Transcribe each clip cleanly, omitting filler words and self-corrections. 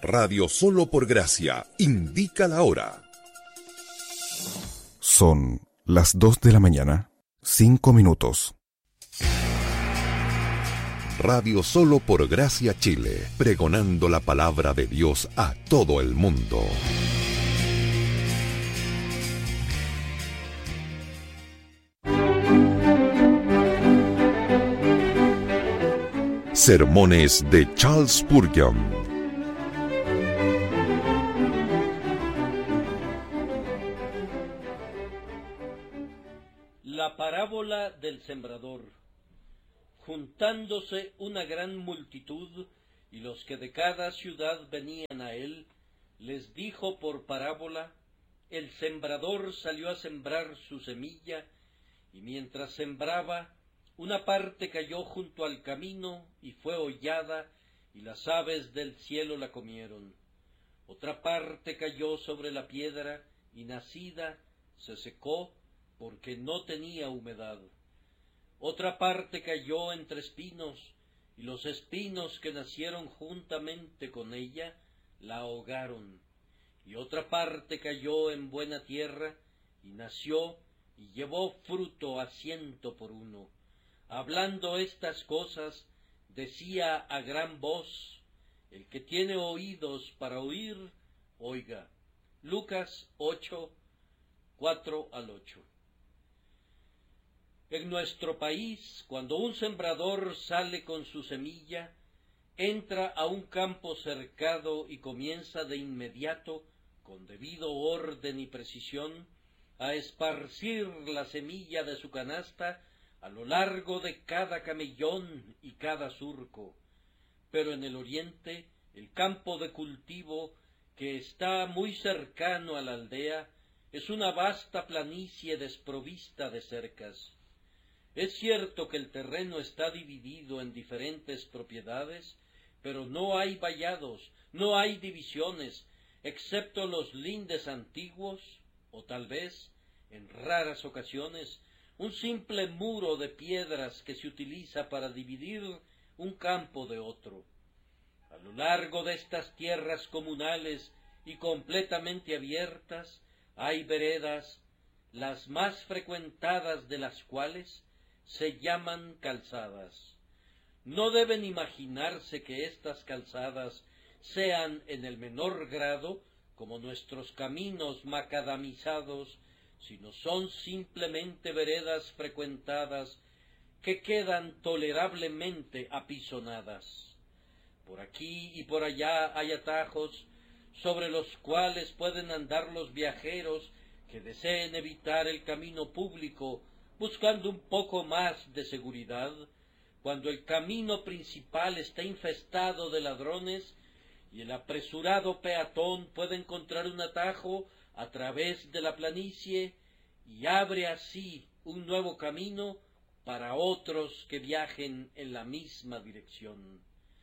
Radio Solo por Gracia indica la hora. Son las 2 de la mañana, 5 minutos. Radio Solo por Gracia Chile, pregonando la palabra de Dios a todo el mundo. Sermones de Charles Spurgeon. La parábola del sembrador. Juntándose una gran multitud, y los que de cada ciudad venían a él, les dijo por parábola: el sembrador salió a sembrar su semilla, y mientras sembraba, una parte cayó junto al camino, y fue hollada, y las aves del cielo la comieron. Otra parte cayó sobre la piedra, y nacida, se secó, porque no tenía humedad. Otra parte cayó entre espinos, y los espinos que nacieron juntamente con ella la ahogaron. Y otra parte cayó en buena tierra, y nació, y llevó fruto a 100 por 1. Hablando estas cosas, decía a gran voz: el que tiene oídos para oír, oiga. Lucas 8, 4-8. En nuestro país, cuando un sembrador sale con su semilla, entra a un campo cercado y comienza de inmediato, con debido orden y precisión, a esparcir la semilla de su canasta a lo largo de cada camellón y cada surco. Pero en el oriente, el campo de cultivo, que está muy cercano a la aldea, es una vasta planicie desprovista de cercas. Es cierto que el terreno está dividido en diferentes propiedades, pero no hay vallados, no hay divisiones, excepto los lindes antiguos, o tal vez, en raras ocasiones, un simple muro de piedras que se utiliza para dividir un campo de otro. A lo largo de estas tierras comunales y completamente abiertas hay veredas, las más frecuentadas de las cuales se llaman calzadas. No deben imaginarse que estas calzadas sean en el menor grado como nuestros caminos macadamizados, sino son simplemente veredas frecuentadas que quedan tolerablemente apisonadas. Por aquí y por allá hay atajos sobre los cuales pueden andar los viajeros que deseen evitar el camino público, buscando un poco más de seguridad, cuando el camino principal está infestado de ladrones y el apresurado peatón puede encontrar un atajo a través de la planicie y abre así un nuevo camino para otros que viajen en la misma dirección.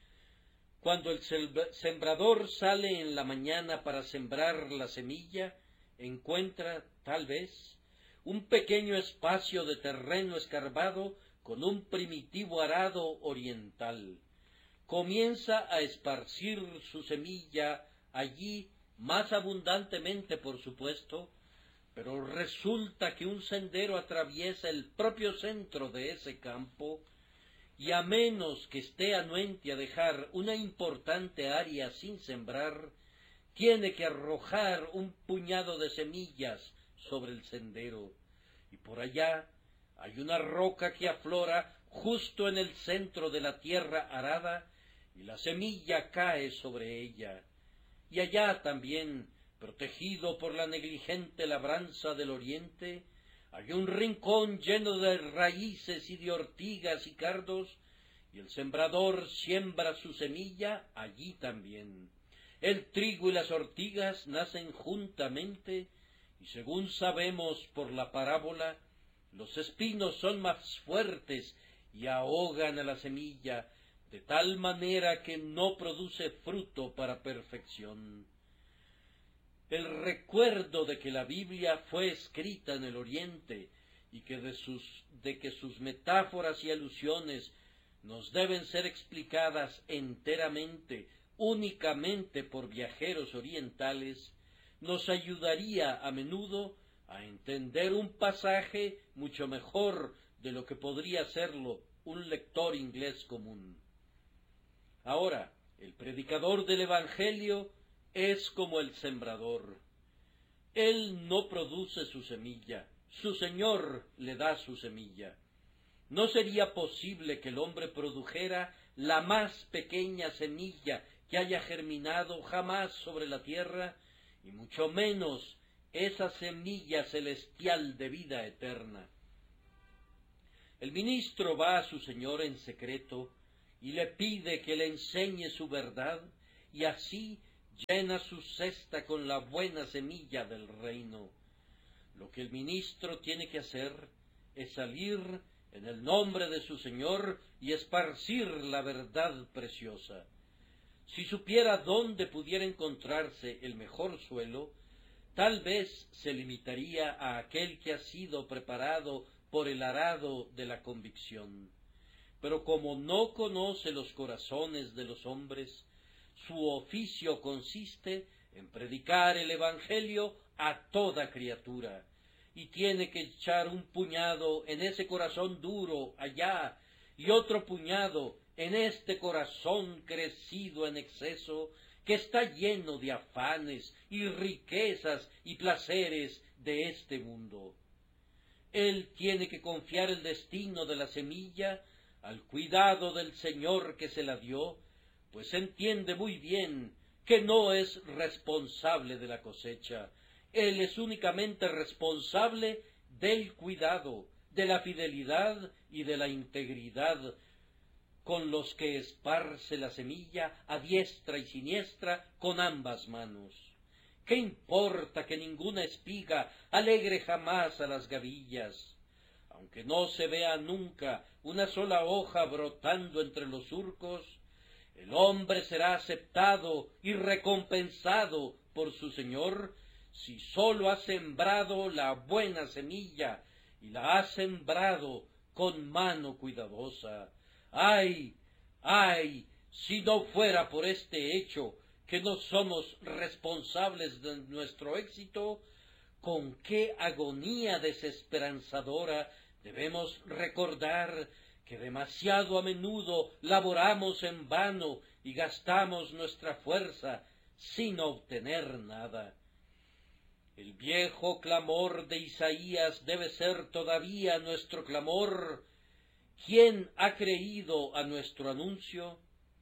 Cuando el sembrador sale en la mañana para sembrar la semilla, encuentra, tal vez, un pequeño espacio de terreno escarbado con un primitivo arado oriental. Comienza a esparcir su semilla allí más abundantemente, por supuesto, pero resulta que un sendero atraviesa el propio centro de ese campo, y a menos que esté anuente a dejar una importante área sin sembrar, tiene que arrojar un puñado de semillas sobre el sendero, y por allá hay una roca que aflora justo en el centro de la tierra arada, y la semilla cae sobre ella. Y allá también, protegido por la negligente labranza del oriente, hay un rincón lleno de raíces y de ortigas y cardos, y el sembrador siembra su semilla allí también. El trigo y las ortigas nacen juntamente, y según sabemos por la parábola, los espinos son más fuertes y ahogan a la semilla, de tal manera que no produce fruto para perfección. El recuerdo de que la Biblia fue escrita en el Oriente y que de que sus metáforas y alusiones nos deben ser explicadas enteramente únicamente por viajeros orientales, nos ayudaría a menudo a entender un pasaje mucho mejor de lo que podría hacerlo un lector inglés común. Ahora, el predicador del Evangelio es como el sembrador. Él no produce su semilla, su Señor le da su semilla. No sería posible que el hombre produjera la más pequeña semilla que haya germinado jamás sobre la tierra, y mucho menos esa semilla celestial de vida eterna. El ministro va a su Señor en secreto y le pide que le enseñe su verdad, y así llena su cesta con la buena semilla del reino. Lo que el ministro tiene que hacer es salir en el nombre de su Señor y esparcir la verdad preciosa. Si supiera dónde pudiera encontrarse el mejor suelo, tal vez se limitaría a aquel que ha sido preparado por el arado de la convicción. Pero como no conoce los corazones de los hombres, su oficio consiste en predicar el Evangelio a toda criatura, y tiene que echar un puñado en ese corazón duro allá, y otro puñado en este corazón crecido en exceso, que está lleno de afanes y riquezas y placeres de este mundo. Él tiene que confiar el destino de la semilla al cuidado del Señor que se la dio, pues entiende muy bien que no es responsable de la cosecha. Él es únicamente responsable del cuidado, de la fidelidad y de la integridad con los que esparce la semilla a diestra y siniestra con ambas manos. ¿Qué importa que ninguna espiga alegre jamás a las gavillas? Aunque no se vea nunca una sola hoja brotando entre los surcos, el hombre será aceptado y recompensado por su Señor si sólo ha sembrado la buena semilla y la ha sembrado con mano cuidadosa. ¡Ay! ¡Ay! Si no fuera por este hecho, que no somos responsables de nuestro éxito, con qué agonía desesperanzadora debemos recordar que demasiado a menudo laboramos en vano y gastamos nuestra fuerza sin obtener nada. El viejo clamor de Isaías debe ser todavía nuestro clamor. ¿Quién ha creído a nuestro anuncio?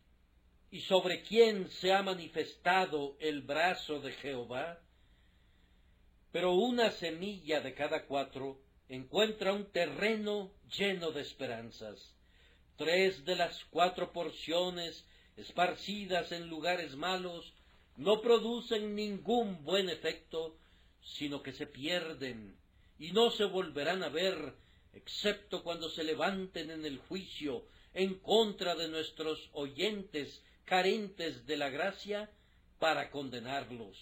¿Y sobre quién se ha manifestado el brazo de Jehová? Pero una semilla de cada 4 encuentra un terreno lleno de esperanzas. 3 de las 4 porciones, esparcidas en lugares malos, no producen ningún buen efecto, sino que se pierden y no se volverán a ver, excepto cuando se levanten en el juicio en contra de nuestros oyentes carentes de la gracia para condenarlos.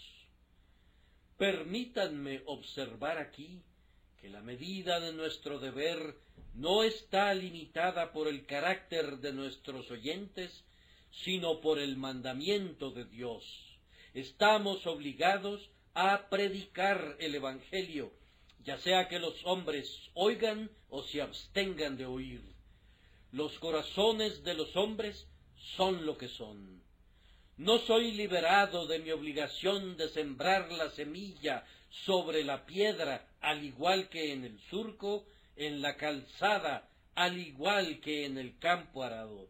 Permítanme observar aquí que la medida de nuestro deber no está limitada por el carácter de nuestros oyentes, sino por el mandamiento de Dios. Estamos obligados a predicar el Evangelio, ya sea que los hombres oigan o se abstengan de oír. Los corazones de los hombres son lo que son. No soy liberado de mi obligación de sembrar la semilla sobre la piedra, al igual que en el surco, en la calzada, al igual que en el campo arado.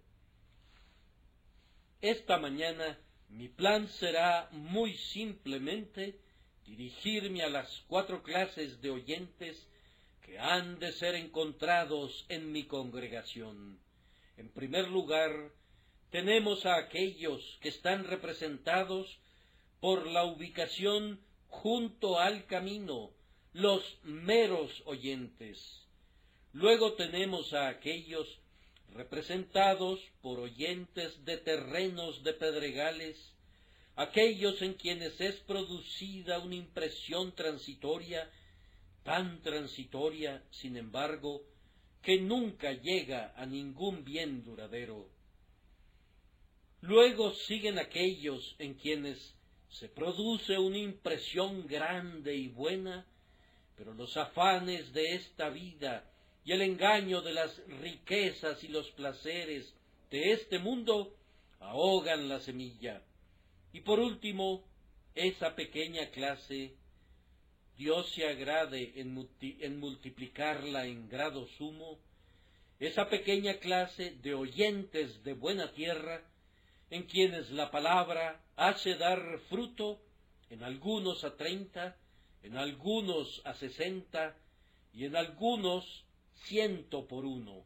Esta mañana mi plan será muy simplemente dirigirme a las 4 clases de oyentes que han de ser encontrados en mi congregación. En primer lugar, tenemos a aquellos que están representados por la ubicación junto al camino, los meros oyentes. Luego tenemos a aquellos representados por oyentes de terrenos de pedregales, aquellos en quienes es producida una impresión transitoria, tan transitoria, sin embargo, que nunca llega a ningún bien duradero. Luego siguen aquellos en quienes se produce una impresión grande y buena, pero los afanes de esta vida y el engaño de las riquezas y los placeres de este mundo ahogan la semilla. Y por último, esa pequeña clase, Dios se agrade en multiplicarla en grado sumo, esa pequeña clase de oyentes de buena tierra, en quienes la palabra hace dar fruto, en algunos a 30, en algunos a 60, y en algunos 100 por uno.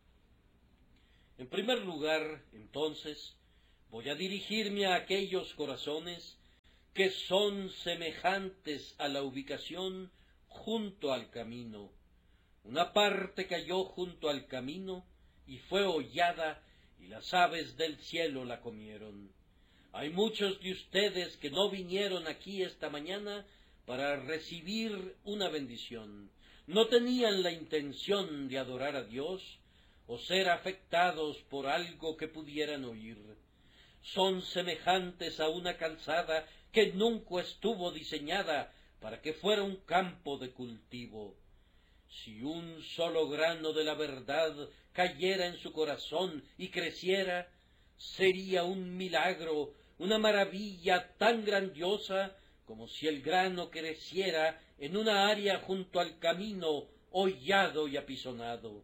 En primer lugar, entonces, voy a dirigirme a aquellos corazones que son semejantes a la ubicación junto al camino. Una parte cayó junto al camino y fue hollada, y las aves del cielo la comieron. Hay muchos de ustedes que no vinieron aquí esta mañana para recibir una bendición. No tenían la intención de adorar a Dios o ser afectados por algo que pudieran oír. Son semejantes a una calzada que nunca estuvo diseñada para que fuera un campo de cultivo. Si un solo grano de la verdad cayera en su corazón y creciera, sería un milagro, una maravilla tan grandiosa como si el grano creciera en una área junto al camino, hollado y apisonado.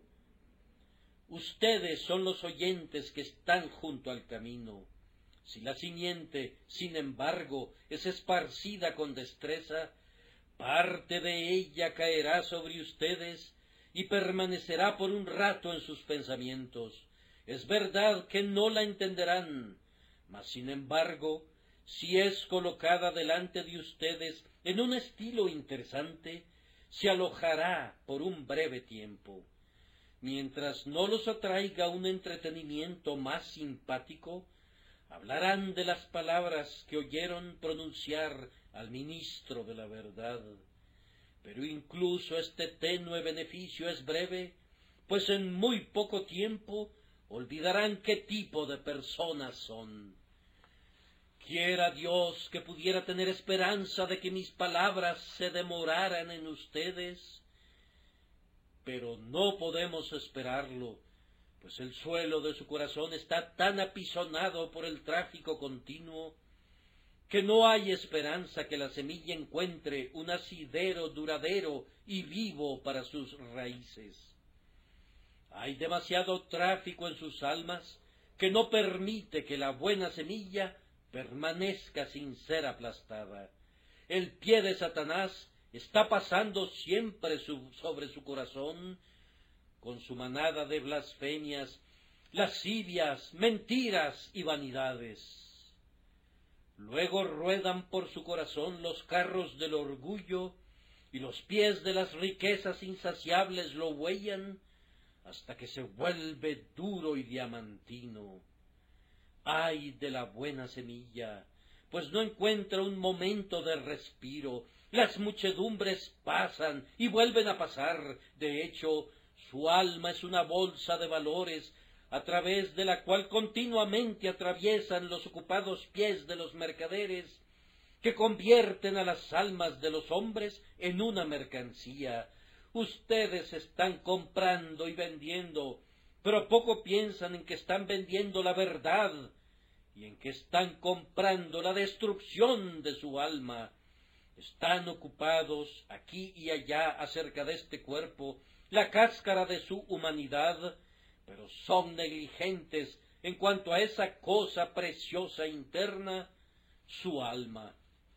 Ustedes son los oyentes que están junto al camino. Si la simiente, sin embargo, es esparcida con destreza, parte de ella caerá sobre ustedes y permanecerá por un rato en sus pensamientos. Es verdad que no la entenderán, mas sin embargo, si es colocada delante de ustedes en un estilo interesante, se alojará por un breve tiempo. Mientras no los atraiga un entretenimiento más simpático, hablarán de las palabras que oyeron pronunciar al ministro de la verdad. Pero incluso este tenue beneficio es breve, pues en muy poco tiempo olvidarán qué tipo de personas son. Quiera Dios que pudiera tener esperanza de que mis palabras se demoraran en ustedes, pero no podemos esperarlo, pues el suelo de su corazón está tan apisonado por el tráfico continuo que no hay esperanza que la semilla encuentre un asidero duradero y vivo para sus raíces. Hay demasiado tráfico en sus almas que no permite que la buena semilla permanezca sin ser aplastada. El pie de Satanás está pasando siempre sobre su corazón con su manada de blasfemias, lascivias, mentiras y vanidades. Luego ruedan por su corazón los carros del orgullo, y los pies de las riquezas insaciables lo huellan, hasta que se vuelve duro y diamantino. ¡Ay de la buena semilla! Pues no encuentra un momento de respiro. Las muchedumbres pasan y vuelven a pasar. De hecho, su alma es una bolsa de valores, a través de la cual continuamente atraviesan los ocupados pies de los mercaderes, que convierten a las almas de los hombres en una mercancía. Ustedes están comprando y vendiendo, pero poco piensan en que están vendiendo la verdad y en que están comprando la destrucción de su alma. Están ocupados aquí y allá acerca de este cuerpo, la cáscara de su humanidad, pero son negligentes en cuanto a esa cosa preciosa interna, su alma.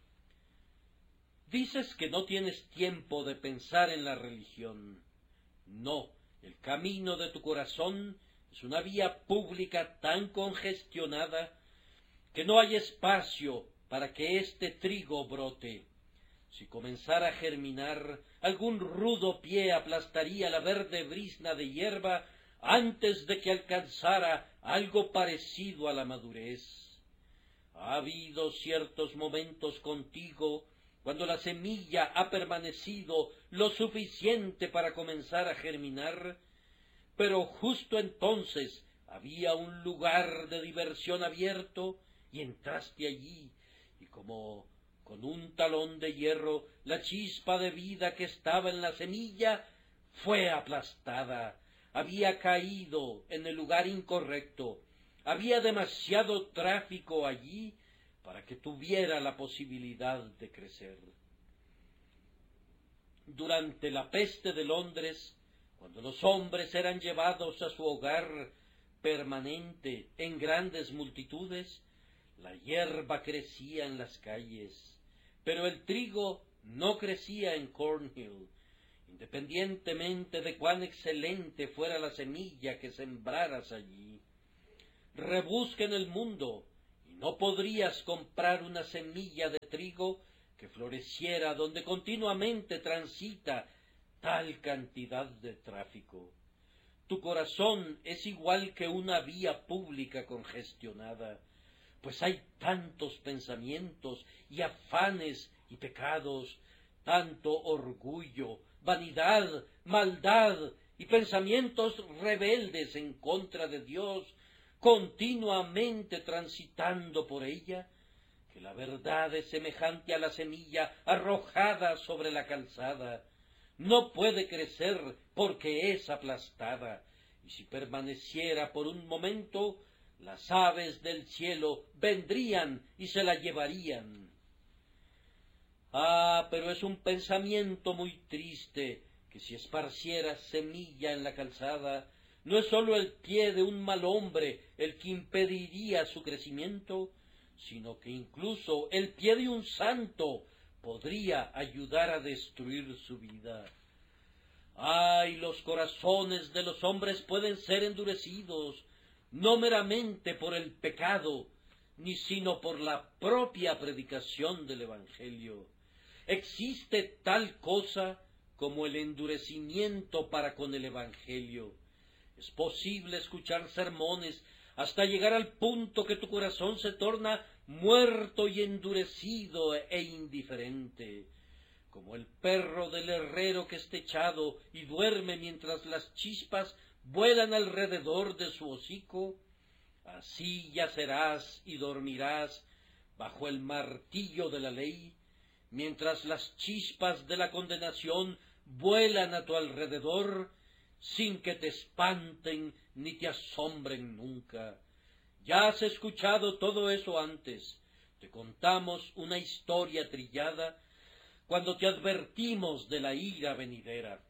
Dices que no tienes tiempo de pensar en la religión. No, el camino de tu corazón es una vía pública tan congestionada que no hay espacio para que este trigo brote. Si comenzara a germinar, algún rudo pie aplastaría la verde brizna de hierba antes de que alcanzara algo parecido a la madurez. Ha habido ciertos momentos contigo cuando la semilla ha permanecido lo suficiente para comenzar a germinar, pero justo entonces había un lugar de diversión abierto, y entraste allí, y como con un talón de hierro, la chispa de vida que estaba en la semilla fue aplastada, había caído en el lugar incorrecto, había demasiado tráfico allí para que tuviera la posibilidad de crecer. Durante la peste de Londres, cuando los hombres eran llevados a su hogar permanente en grandes multitudes, la hierba crecía en las calles, pero el trigo no crecía en Cornhill, independientemente de cuán excelente fuera la semilla que sembraras allí. Rebusca en el mundo, y no podrías comprar una semilla de trigo que floreciera donde continuamente transita tal cantidad de tráfico. Tu corazón es igual que una vía pública congestionada, pues hay tantos pensamientos y afanes y pecados, tanto orgullo, vanidad, maldad y pensamientos rebeldes en contra de Dios, continuamente transitando por ella, que la verdad es semejante a la semilla arrojada sobre la calzada. No puede crecer porque es aplastada, y si permaneciera por un momento, las aves del cielo vendrían y se la llevarían. Pero es un pensamiento muy triste que si esparcieras semilla en la calzada, no es sólo el pie de un mal hombre el que impediría su crecimiento, sino que incluso el pie de un santo podría ayudar a destruir su vida. Los corazones de los hombres pueden ser endurecidos, no meramente por el pecado, ni sino por la propia predicación del Evangelio. Existe tal cosa como el endurecimiento para con el Evangelio. Es posible escuchar sermones hasta llegar al punto que tu corazón se torna muerto y endurecido e indiferente, como el perro del herrero que está echado y duerme mientras las chispas vuelan alrededor de su hocico. Así yacerás y dormirás bajo el martillo de la ley, mientras las chispas de la condenación vuelan a tu alrededor, sin que te espanten ni te asombren nunca. Ya has escuchado todo eso antes. Te contamos una historia trillada cuando te advertimos de la ira venidera.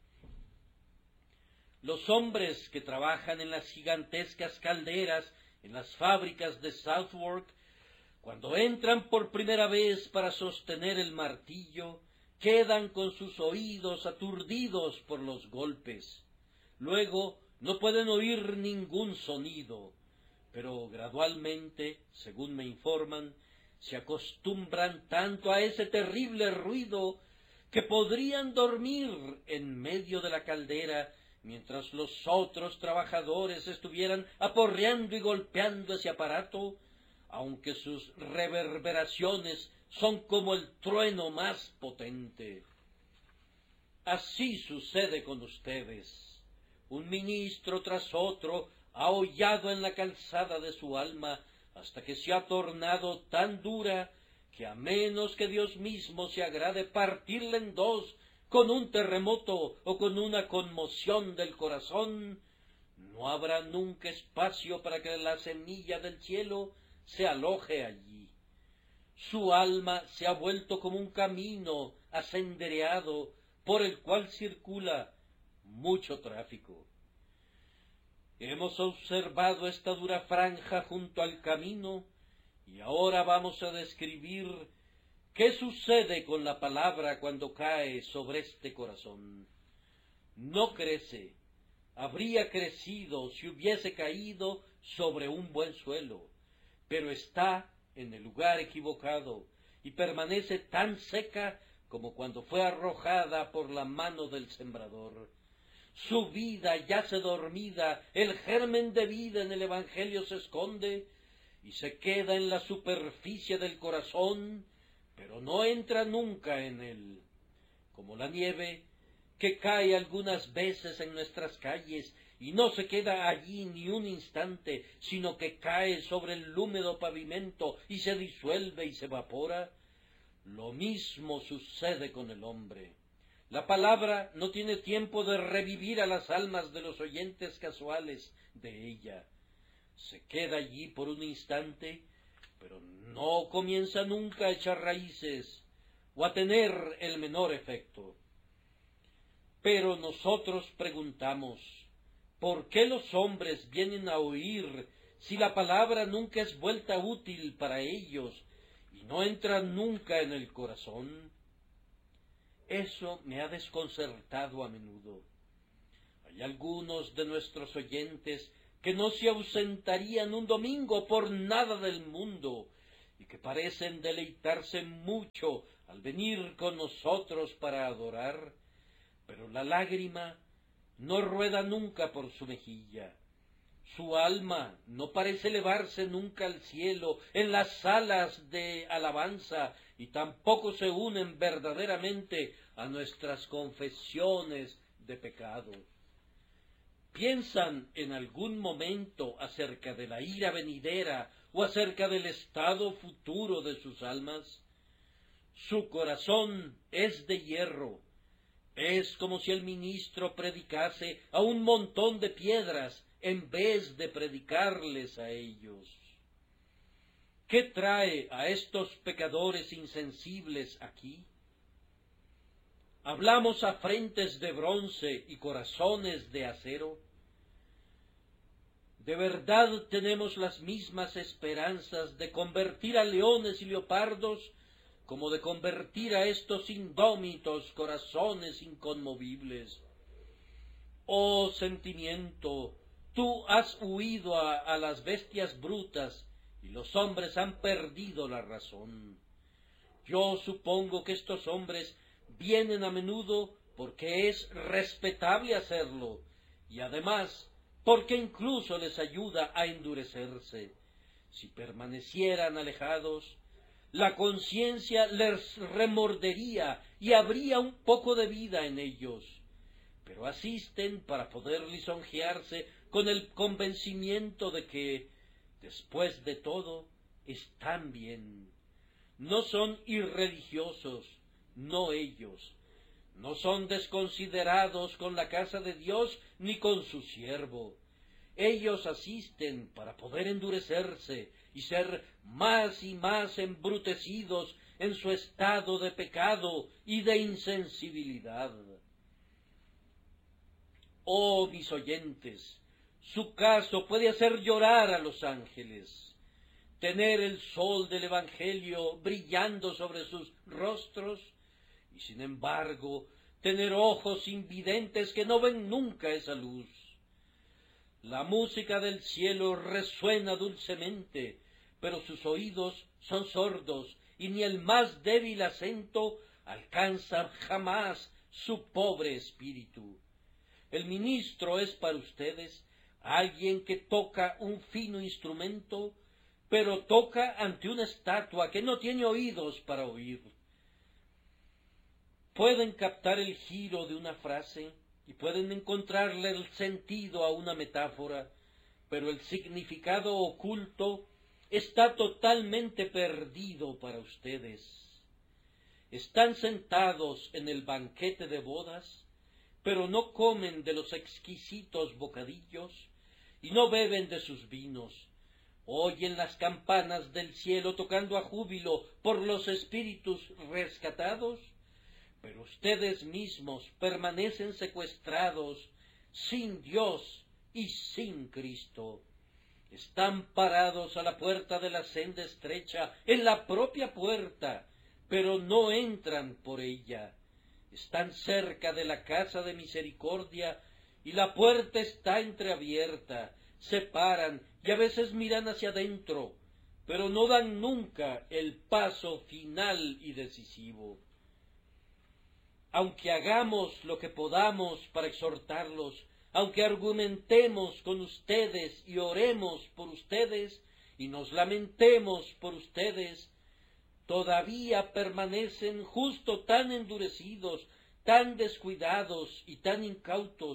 Los hombres que trabajan en las gigantescas calderas, en las fábricas de Southwark, cuando entran por primera vez para sostener el martillo, quedan con sus oídos aturdidos por los golpes. Luego no pueden oír ningún sonido, pero gradualmente, según me informan, se acostumbran tanto a ese terrible ruido que podrían dormir en medio de la caldera mientras los otros trabajadores estuvieran aporreando y golpeando ese aparato, aunque sus reverberaciones son como el trueno más potente. Así sucede con ustedes. Un ministro tras otro ha hollado en la calzada de su alma hasta que se ha tornado tan dura que a menos que Dios mismo se agrade partirla en dos con un terremoto o con una conmoción del corazón, no habrá nunca espacio para que la semilla del cielo se aloje allí. Su alma se ha vuelto como un camino asendereado por el cual circula mucho tráfico. Hemos observado esta dura franja junto al camino y ahora vamos a describir qué sucede con la palabra cuando cae sobre este corazón. No crece. Habría crecido si hubiese caído sobre un buen suelo, pero está en el lugar equivocado y permanece tan seca como cuando fue arrojada por la mano del sembrador. Su vida yace dormida, el germen de vida en el Evangelio se esconde y se queda en la superficie del corazón, pero no entra nunca en él. Como la nieve que cae algunas veces en nuestras calles y no se queda allí ni un instante, sino que cae sobre el húmedo pavimento y se disuelve y se evapora, lo mismo sucede con el hombre. La palabra no tiene tiempo de revivir a las almas de los oyentes casuales de ella. Se queda allí por un instante, pero no comienza nunca a echar raíces o a tener el menor efecto. Pero nosotros preguntamos, ¿por qué los hombres vienen a oír si la palabra nunca es vuelta útil para ellos y no entra nunca en el corazón? Eso me ha desconcertado a menudo. Hay algunos de nuestros oyentes que no se ausentarían un domingo por nada del mundo y que parecen deleitarse mucho al venir con nosotros para adorar, pero la lágrima no rueda nunca por su mejilla. Su alma no parece elevarse nunca al cielo en las salas de alabanza y tampoco se unen verdaderamente a nuestras confesiones de pecado. ¿Piensan en algún momento acerca de la ira venidera o acerca del estado futuro de sus almas? Su corazón es de hierro. Es como si el ministro predicase a un montón de piedras en vez de predicarles a ellos. ¿Qué trae a estos pecadores insensibles aquí? ¿Hablamos a frentes de bronce y corazones de acero? ¿De verdad tenemos las mismas esperanzas de convertir a leones y leopardos como de convertir a estos indómitos corazones inconmovibles? Oh sentimiento, tú has huido a las bestias brutas y los hombres han perdido la razón. Yo supongo que estos hombres vienen a menudo porque es respetable hacerlo y además porque incluso les ayuda a endurecerse. Si permanecieran alejados, la conciencia les remordería y habría un poco de vida en ellos, pero asisten para poder lisonjearse con el convencimiento de que, después de todo, están bien. No son irreligiosos, no ellos. No son desconsiderados con la casa de Dios ni con su siervo. Ellos asisten para poder endurecerse y ser más y más embrutecidos en su estado de pecado y de insensibilidad. Oh, mis oyentes, su caso puede hacer llorar a los ángeles. Tener el sol del Evangelio brillando sobre sus rostros y, sin embargo, tener ojos invidentes que no ven nunca esa luz. La música del cielo resuena dulcemente, pero sus oídos son sordos y ni el más débil acento alcanza jamás su pobre espíritu. El ministro es para ustedes alguien que toca un fino instrumento, pero toca ante una estatua que no tiene oídos para oír. Pueden captar el giro de una frase y pueden encontrarle el sentido a una metáfora, pero el significado oculto está totalmente perdido para ustedes. Están sentados en el banquete de bodas, pero no comen de los exquisitos bocadillos y no beben de sus vinos. Oyen las campanas del cielo tocando a júbilo por los espíritus rescatados, pero ustedes mismos permanecen secuestrados, sin Dios y sin Cristo. Están parados a la puerta de la senda estrecha, en la propia puerta, pero no entran por ella. Están cerca de la casa de misericordia, y la puerta está entreabierta. Se paran y a veces miran hacia adentro, pero no dan nunca el paso final y decisivo. Aunque hagamos lo que podamos para exhortarlos, aunque argumentemos con ustedes y oremos por ustedes y nos lamentemos por ustedes, todavía permanecen justo tan endurecidos, tan descuidados y tan incautos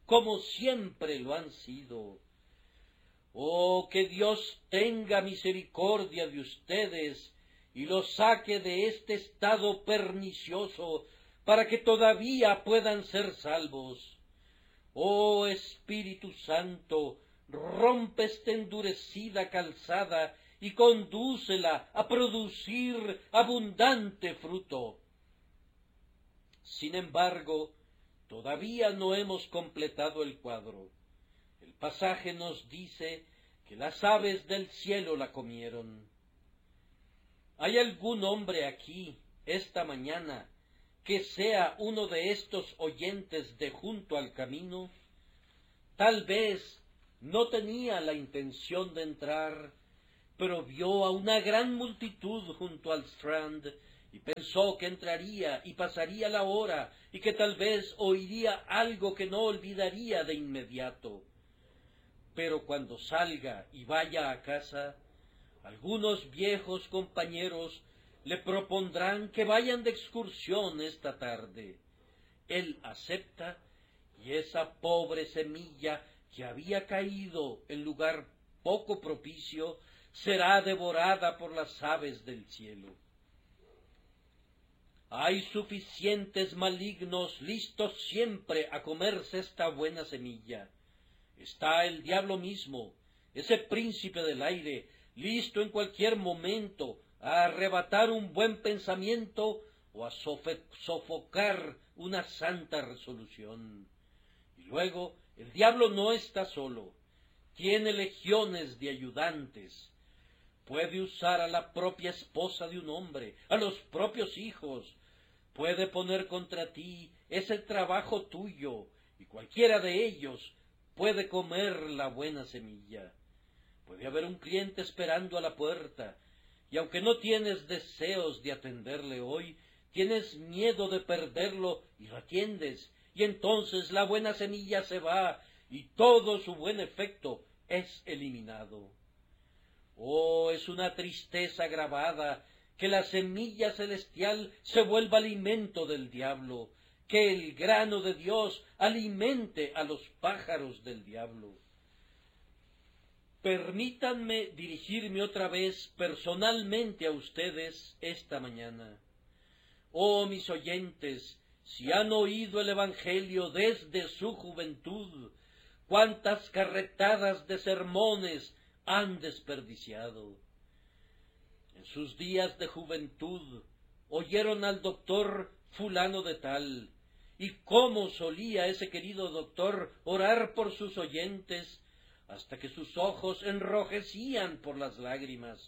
como siempre lo han sido. Oh, que Dios tenga misericordia de ustedes y los saque de este estado pernicioso, para que todavía puedan ser salvos. Oh Espíritu Santo, rompe esta endurecida calzada y condúcela a producir abundante fruto. Sin embargo, todavía no hemos completado el cuadro. El pasaje nos dice que las aves del cielo la comieron. ¿Hay algún hombre aquí, esta mañana, que sea uno de estos oyentes de junto al camino? Tal vez no tenía la intención de entrar, pero vio a una gran multitud junto al Strand y pensó que entraría y pasaría la hora y que tal vez oiría algo que no olvidaría de inmediato. Pero cuando salga y vaya a casa, algunos viejos compañeros le propondrán que vayan de excursión esta tarde. Él acepta, y esa pobre semilla que había caído en lugar poco propicio será devorada por las aves del cielo. Hay suficientes malignos listos siempre a comerse esta buena semilla. Está el diablo mismo, ese príncipe del aire, listo en cualquier momento a arrebatar un buen pensamiento o a sofocar una santa resolución. Y luego, el diablo no está solo, tiene legiones de ayudantes. Puede usar a la propia esposa de un hombre, a los propios hijos. Puede poner contra ti ese trabajo tuyo, y cualquiera de ellos puede comer la buena semilla. Puede haber un cliente esperando a la puerta, y aunque no tienes deseos de atenderle hoy, tienes miedo de perderlo y lo atiendes, y entonces la buena semilla se va, y todo su buen efecto es eliminado. Oh, es una tristeza agravada que la semilla celestial se vuelva alimento del diablo, que el grano de Dios alimente a los pájaros del diablo. Permítanme dirigirme otra vez personalmente a ustedes esta mañana. Oh, mis oyentes, si han oído el Evangelio desde su juventud, cuántas carretadas de sermones han desperdiciado. En sus días de juventud oyeron al doctor fulano de tal, y cómo solía ese querido doctor orar por sus oyentes, hasta que sus ojos enrojecían por las lágrimas.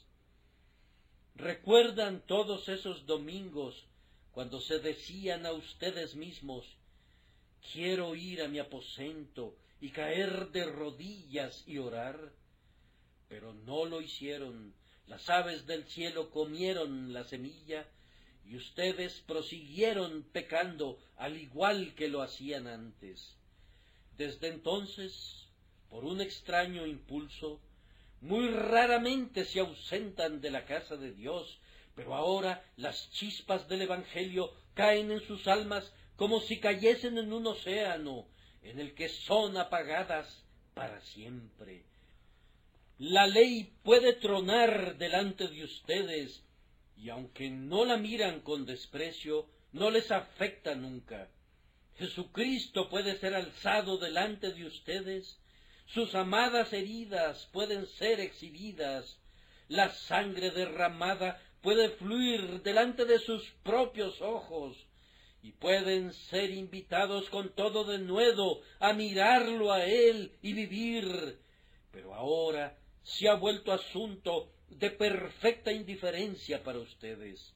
¿Recuerdan todos esos domingos cuando se decían a ustedes mismos: quiero ir a mi aposento y caer de rodillas y orar? Pero no lo hicieron. Las aves del cielo comieron la semilla, y ustedes prosiguieron pecando al igual que lo hacían antes. Desde entonces, por un extraño impulso, muy raramente se ausentan de la casa de Dios, pero ahora las chispas del Evangelio caen en sus almas como si cayesen en un océano, en el que son apagadas para siempre. La ley puede tronar delante de ustedes, y aunque no la miran con desprecio, no les afecta nunca. Jesucristo puede ser alzado delante de ustedes, sus amadas heridas pueden ser exhibidas, la sangre derramada puede fluir delante de sus propios ojos, y pueden ser invitados con todo denuedo a mirarlo a él y vivir. Pero ahora se ha vuelto asunto de perfecta indiferencia para ustedes.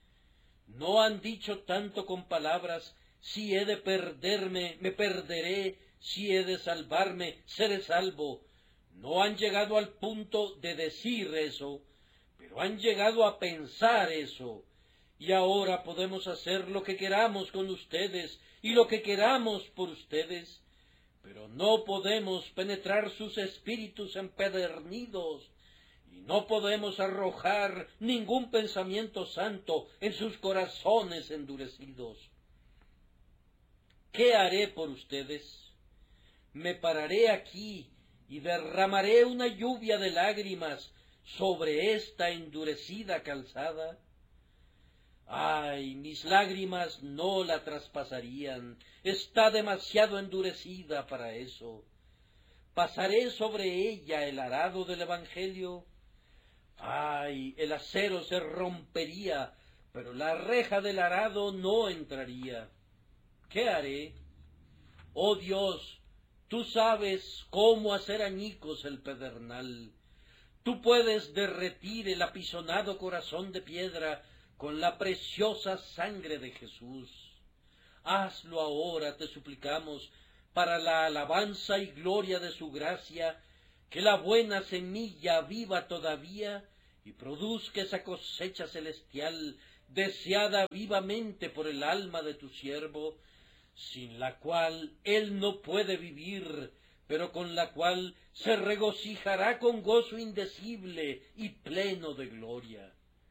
No han dicho tanto con palabras: si he de perderme, me perderé; si he de salvarme, seré salvo. No han llegado al punto de decir eso, pero han llegado a pensar eso. Y ahora podemos hacer lo que queramos con ustedes y lo que queramos por ustedes, pero no podemos penetrar sus espíritus empedernidos, y no podemos arrojar ningún pensamiento santo en sus corazones endurecidos. ¿Qué haré por ustedes? me pararé aquí y derramaré una lluvia de lágrimas sobre esta endurecida calzada. Ay, mis lágrimas no la traspasarían, está demasiado endurecida para eso. ¿Pasaré sobre ella el arado del Evangelio? Ay, el acero se rompería, pero la reja del arado no entraría. ¿Qué haré? Oh Dios, tú sabes cómo hacer añicos el pedernal. Tú puedes derretir el apisonado corazón de piedra con la preciosa sangre de Jesús. Hazlo ahora, te suplicamos, para la alabanza y gloria de su gracia, que la buena semilla viva todavía y produzca esa cosecha celestial deseada vivamente por el alma de tu siervo, sin la cual él no puede vivir, pero con la cual se regocijará con gozo indecible y pleno de gloria.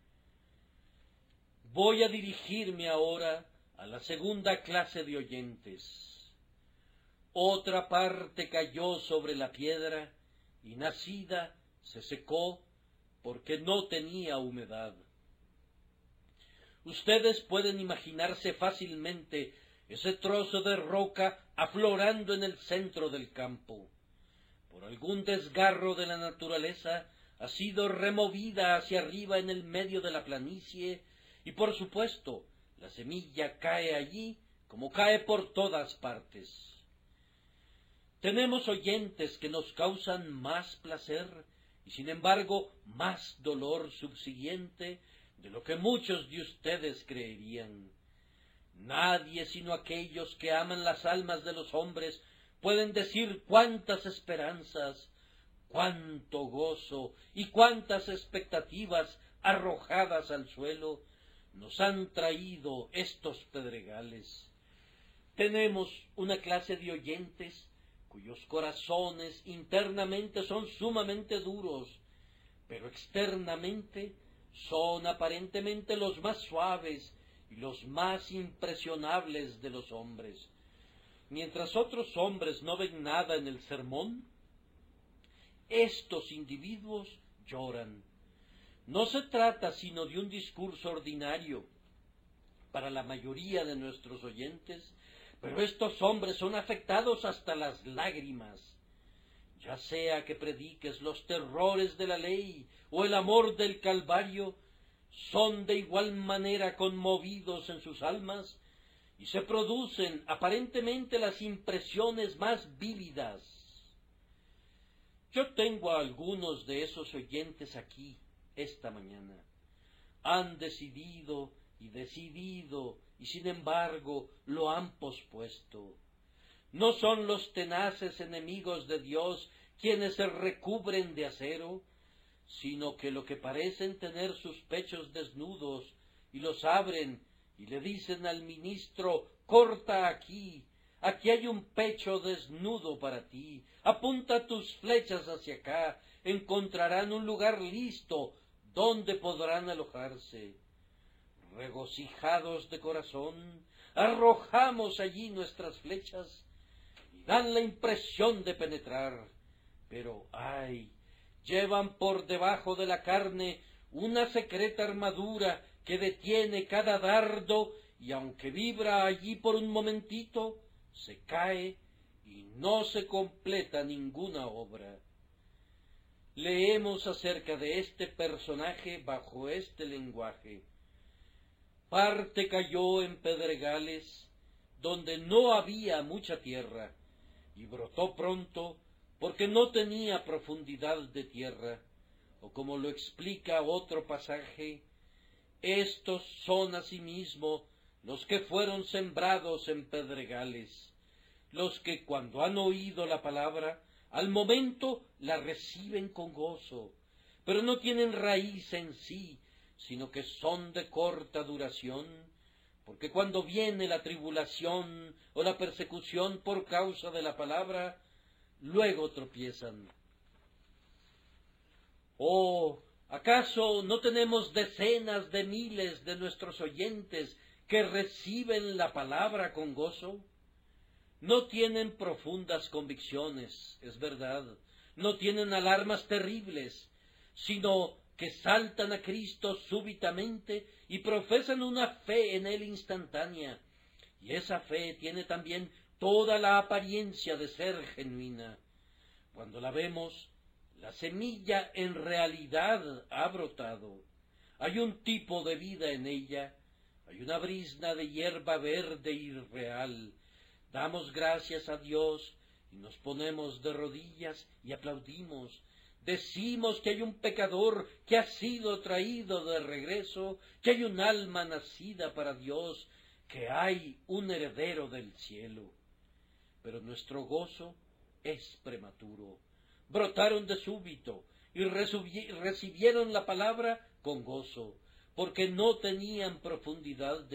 Voy a dirigirme ahora a la segunda clase de oyentes. Otra parte cayó sobre la piedra y nacida se secó porque no tenía humedad. Ustedes pueden imaginarse fácilmente ese trozo de roca aflorando en el centro del campo. Por algún desgarro de la naturaleza ha sido removida hacia arriba en el medio de la planicie y, por supuesto, la semilla cae allí como cae por todas partes. Tenemos oyentes que nos causan más placer y, sin embargo, más dolor subsiguiente de lo que muchos de ustedes creerían. Nadie sino aquellos que aman las almas de los hombres pueden decir cuántas esperanzas, cuánto gozo y cuántas expectativas arrojadas al suelo nos han traído estos pedregales. Tenemos una clase de oyentes cuyos corazones internamente son sumamente duros, pero externamente son aparentemente los más suaves y los más impresionables de los hombres. Mientras otros hombres no ven nada en el sermón, estos individuos lloran. No se trata sino de un discurso ordinario para la mayoría de nuestros oyentes, pero estos hombres son afectados hasta las lágrimas. Ya sea que prediques los terrores de la ley o el amor del Calvario, son de igual manera conmovidos en sus almas y se producen aparentemente las impresiones más vívidas. Yo tengo a algunos de esos oyentes aquí esta mañana. Han decidido y sin embargo lo han pospuesto. No son los tenaces enemigos de Dios quienes se recubren de acero, sino que lo que parecen tener sus pechos desnudos y los abren y le dicen al ministro: corta aquí, aquí hay un pecho desnudo para ti, apunta tus flechas hacia acá, encontrarán un lugar listo donde podrán alojarse. Regocijados de corazón, arrojamos allí nuestras flechas y dan la impresión de penetrar, pero ¡ay!, llevan por debajo de la carne una secreta armadura que detiene cada dardo y aunque vibra allí por un momentito, se cae y no se completa ninguna obra. Leemos acerca de este personaje bajo este lenguaje: parte cayó en pedregales donde no había mucha tierra y brotó pronto porque no tenía profundidad de tierra, o como lo explica otro pasaje: estos son asimismo los que fueron sembrados en pedregales, los que cuando han oído la palabra, al momento la reciben con gozo, pero no tienen raíz en sí, sino que son de corta duración, porque cuando viene la tribulación o la persecución por causa de la palabra, luego tropiezan. Oh, ¿acaso no tenemos decenas de miles de nuestros oyentes que reciben la palabra con gozo? No tienen profundas convicciones, es verdad, no tienen alarmas terribles, sino que saltan a Cristo súbitamente y profesan una fe en Él instantánea, y esa fe tiene también toda la apariencia de ser genuina. Cuando la vemos, la semilla en realidad ha brotado. Hay un tipo de vida en ella, hay una brizna de hierba verde y real. Damos gracias a Dios y nos ponemos de rodillas y aplaudimos. Decimos que hay un pecador que ha sido traído de regreso, que hay un alma nacida para Dios, que hay un heredero del cielo. Pero nuestro gozo es prematuro. Brotaron de súbito y recibieron la palabra con gozo, porque no tenían profundidad